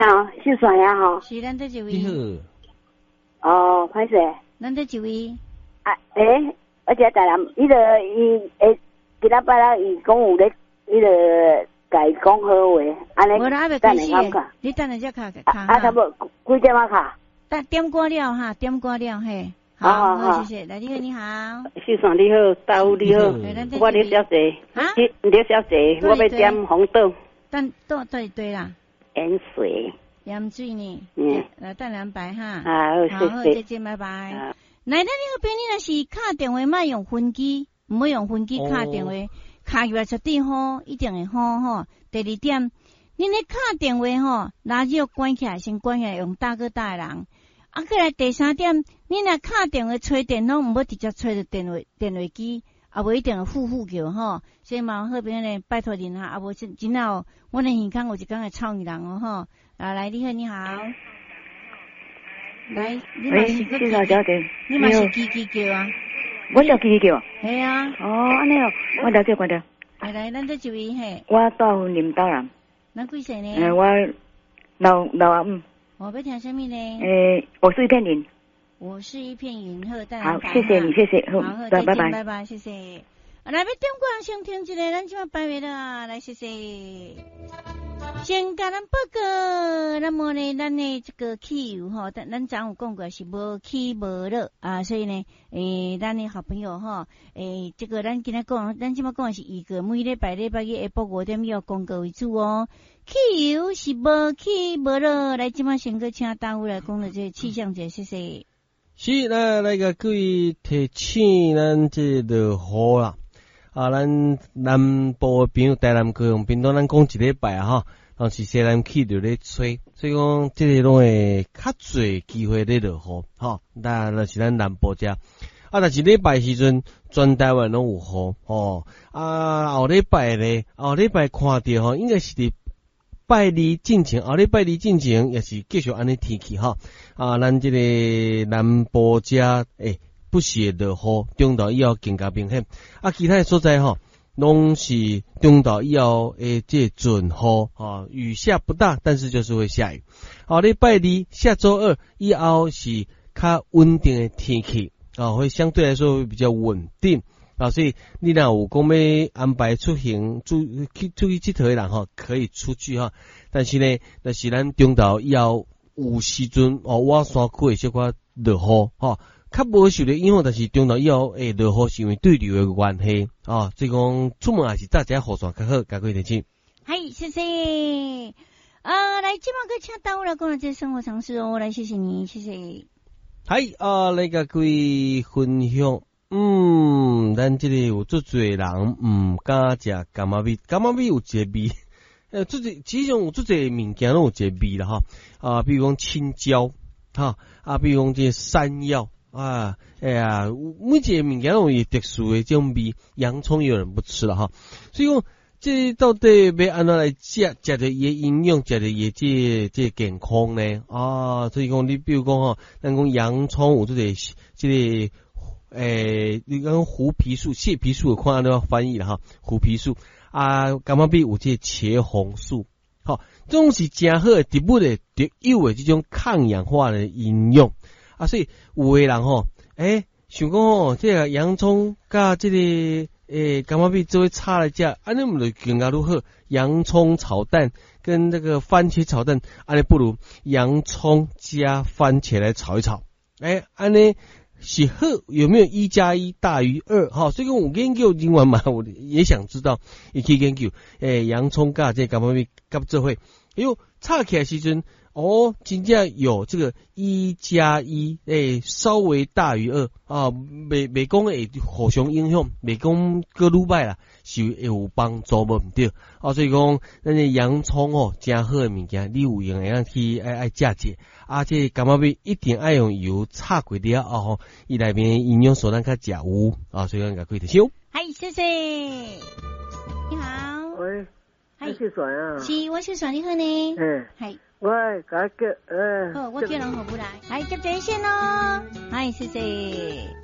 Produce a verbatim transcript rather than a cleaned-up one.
好，秀爽呀吼。 是咱这一位。 你好。哦，歹势。 咱这一位。 啊，诶、欸，而且台南，伊个伊诶，今仔摆啦，伊讲有咧，伊个甲伊讲好话，安尼。 无啦，还未开始。你等下才卡卡。 啊，差不多几点啊卡？ 但点过了哈，点过了嘿。好，好，好，谢谢。来，你好，你好。 秀爽你好，大夫你好，我李小姐。啊？李小姐，我要点红豆。 等豆对对啦。 盐水。 盐水呢？ 嗯。 来，淡蓝白哈。 好，谢谢。 好，再见，拜拜。来，咱你好朋友若是敲电话，莫用分机，唔好用分机敲电话，敲入来绝对好，一定会好吼。第二点，你咧敲电话吼，垃圾关起来，先关起来，用大哥大人。啊，过来第三点，你若敲电话吹电脑，唔好直接吹着电话电话机，啊，无一定会呼呼叫吼。所以嘛，好朋友咧，拜托您哈，啊，无真真哦，我咧耳孔有一工会臭你人哦吼。啊，来，你好，你好。来，你嘛是个小姐， 你嘛是叽叽叫啊？ 我叫叽叽叫。 系啊。 哦，安尼哦，我了解，我了。 来来，咱这一位嘿。 我到林岛人。 咱几岁呢？ 诶，我老老阿五。 我要听什么呢？ 诶，我是一片云。 我是一片云，好，再好，谢谢你，谢谢， 好，再拜拜， 拜拜，谢谢。来，要点歌先听一个，咱即马拜月啦，来，谢谢。先甲咱报告，那么呢，咱的这个汽油吼，咱咱昨有讲过是无起无落啊，所以呢，诶，咱的好朋友吼，诶，这个咱今仔讲，咱即马讲的是一个每礼拜礼拜日下晡五点要广告为主哦。汽油是无起无落，来即马先个请大夫来讲的这个气象节，谢谢。 是，那那个各位提醒咱这落雨啦，啊，咱南部的朋友台南高雄屏东，咱讲一礼拜啊哈。当时西南气就咧吹，所以讲即个拢会较侪机会咧落雨，吼。但若是咱南部遮，啊，但是礼拜时阵全台湾拢有雨，吼。啊，后礼拜咧，后礼拜看到吼，应该是伫拜二进前，后礼拜二进前也是继续安尼天气吼。啊，咱即个南部遮诶，不时落雨，中昼以后更加明显。啊，其他的所在吼。拢是中岛以后诶，这准雨啊，雨下不大，但是就是会下雨。好，礼拜二下周二以后是较稳定的天气啊，会相对来说会比较稳定啊，所以你若有讲要安排出行，出去出去佚佗的人吼，可以出去哈。但是呢，若是咱中岛以后有时阵哦，我山区会小可落雨哈。较无受咧影响，但是中岛以后诶落雨是因为对流的关系啊，所以讲出门也是大家雨伞较好，加贵天气。 嗨，谢谢。啊，来，今晚个请到我来讲这生活常识哦，来，谢谢你，谢谢。 嗨，啊，来甲各位分享，嗯，咱这里有足侪人唔敢食柑仔米，柑仔米有一个味，呃，足侪其实有足侪物件拢有一个味啦哈，啊，比如讲青椒，哈，啊，比如讲这山药。啊，哎呀，每一个物件拢有特殊的这种味，洋葱有人不吃了哈，所以讲这到底要安怎来食，食着伊的营养，食着伊的这这健康呢？啊，所以讲你比如讲吼，咱讲洋葱有这个这个诶，你讲胡皮素、蟹皮素，看安怎翻译了哈，胡皮素啊，柑仔米有这茄红素，好，这种是真好的植物的特有的这种抗氧化的营养。啊，所以有的人吼，诶，想讲吼，这个洋葱甲这个诶柑仔米做伙炒来食，安尼毋就更加如何？洋葱炒蛋跟那个番茄炒蛋，安尼不如洋葱加番茄来炒一炒，诶，安尼是好，有没有一加一大于二？哈，所以讲有研究人员嘛，我也想知道，也可以研究，诶，洋葱甲这柑仔米甲做伙，哎呦，炒起来时阵。哦，真正有这个一加一，诶，稍微大于二啊，未未讲会互相影响，未讲个愈歹啦，是会有帮助无毋对啊，所以讲咱个洋葱哦，真好诶物件，你有用会当去爱爱食者，啊，这柑仔米一定爱用油炒过了后，伊内面营养素咱较食有啊，所以讲甲开始收。 嗨，谢谢。你好。 喂，我是爽啊。 是，我是爽，你好呢？ 嗯。 系。 喂，嗰個誒， 好，我叫人何不來，來接這一線咯，係，謝謝。